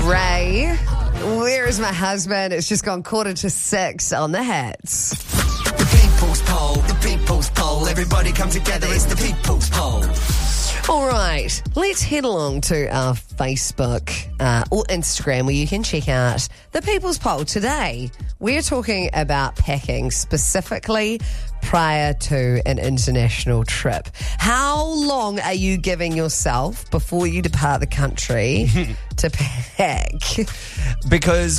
Ray, where is my husband? It's just gone 5:45 on the Hits. The people's poll, everybody come together, it's the people's poll. All right, let's head along to our Facebook or Instagram where you can check out the People's Poll. Today, we're talking about packing specifically prior to an international trip. How long are you giving yourself before you depart the country to pack? Because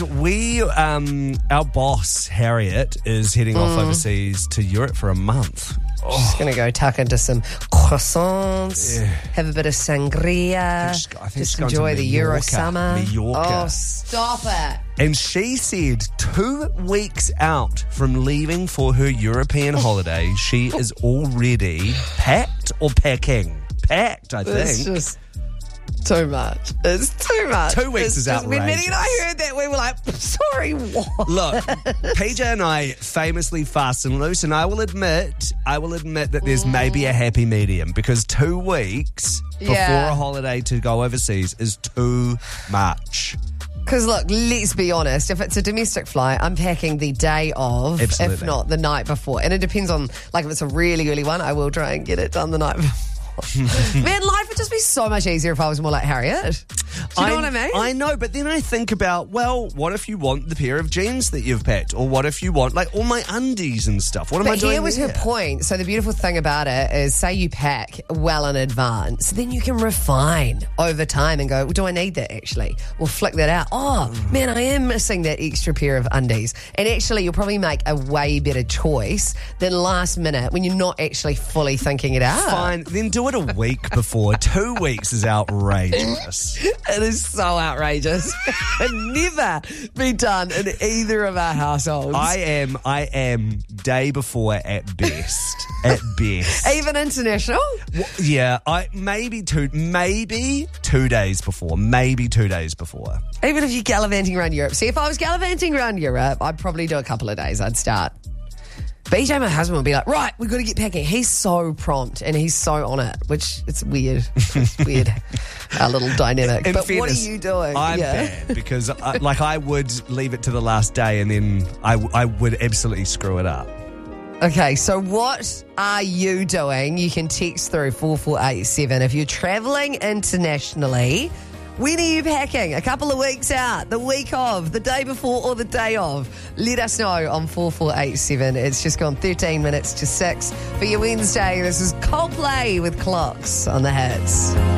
our boss, Harriet, is heading off overseas to Europe for a month. Just going to go tuck into some croissants, have a bit of sangria, I think she's just going to enjoy the Euro Mallorca. summer. Mallorca. Oh, stop it. And she said 2 weeks out from leaving for her European holiday, she is already packed or packing? Packed, I think. It's just too much. It's too much. 2 weeks It's is just, when outrageous. Minnie and I heard that, we were like, sorry, what? Look, PJ and I famously fast and loose, and I will admit that there's maybe a happy medium because 2 weeks before a holiday to go overseas is too much. Because, look, let's be honest. If it's a domestic flight, I'm packing the day of, Absolutely. if not the night before. And it depends on, like, if it's a really early one, I will try and get it done the night before. Man, life would just be so much easier if I was more like Harriet. Do you know what I mean? I know, but then I think about, well, what if you want the pair of jeans that you've packed? Or what if you want, like, all my undies and stuff? What am I doing here was there? her point. So the beautiful thing about it is, say you pack well in advance, then you can refine over time and go, well, do I need that actually? We'll flick that out. Oh, man, I am missing that extra pair of undies. And actually, you'll probably make a way better choice than last minute when you're not actually fully thinking it out. Fine, then do it a week before. 2 weeks is outrageous. It is so outrageous. It never be done in either of our households. I am day before at best. At best. Even international? Yeah, maybe 2 days before. Maybe 2 days before. Even if you're gallivanting around Europe. See, if I was gallivanting around Europe, I'd probably do a couple of days. I'd start. BJ, my husband, would be like, right, we've got to get packing. He's so prompt and he's so on it, which it's weird. It's weird, our little dynamic. In but fairness, what are you doing? I'm bad because I would leave it to the last day and then I would absolutely screw it up. Okay, so what are you doing? You can text through 4487. If you're travelling internationally, when are you packing? A couple of weeks out, the week of, the day before or the day of? Let us know on 4487. It's just gone 13 minutes to 6 for your Wednesday. This is Coldplay with Clocks on the Hits.